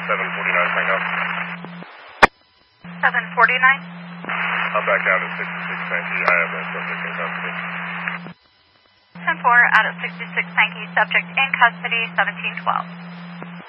749 Tango. 749? I'm back out at 66 Sankey. I have that subject in custody. 10-4 out at 66 Sankey, subject in custody, 1712.